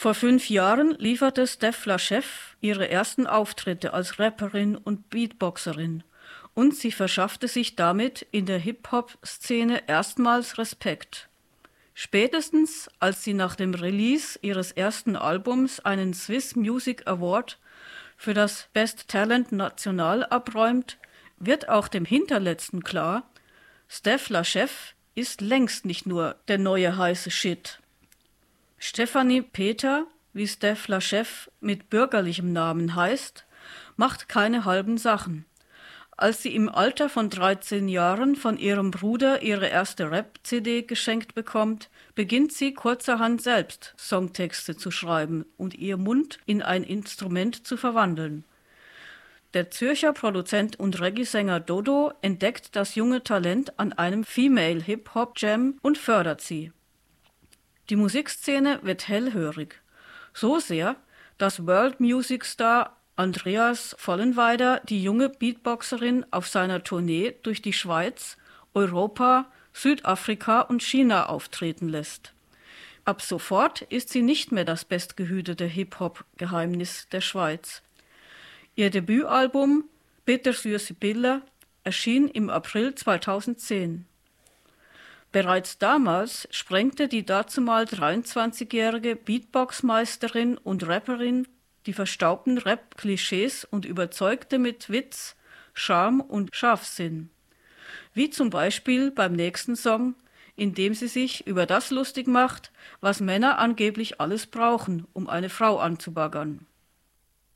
Vor 5 Jahren lieferte Steph Lachef ihre ersten Auftritte als Rapperin und Beatboxerin und sie verschaffte sich damit in der Hip-Hop-Szene erstmals Respekt. Spätestens als sie nach dem Release ihres ersten Albums einen Swiss Music Award für das Best Talent national abräumt, wird auch dem Hinterletzten klar, Steph Lachef ist längst nicht nur der neue heiße Shit. Stefanie Peter, wie Steph Lachef mit bürgerlichem Namen heißt, macht keine halben Sachen. Als sie im Alter von 13 Jahren von ihrem Bruder ihre erste Rap-CD geschenkt bekommt, beginnt sie kurzerhand selbst Songtexte zu schreiben und ihr Mund in ein Instrument zu verwandeln. Der Zürcher Produzent und Reggae-Sänger Dodo entdeckt das junge Talent an einem Female Hip-Hop-Jam und fördert sie. Die Musikszene wird hellhörig. So sehr, dass World Music Star Andreas Vollenweider die junge Beatboxerin auf seiner Tournee durch die Schweiz, Europa, Südafrika und China auftreten lässt. Ab sofort ist sie nicht mehr das bestgehütete Hip-Hop-Geheimnis der Schweiz. Ihr Debütalbum Bittersüße Pille erschien im April 2010. Bereits damals sprengte die dazumal 23-jährige Beatbox-Meisterin und Rapperin die verstaubten Rap-Klischees und überzeugte mit Witz, Charme und Scharfsinn. Wie zum Beispiel beim nächsten Song, in dem sie sich über das lustig macht, was Männer angeblich alles brauchen, um eine Frau anzubaggern.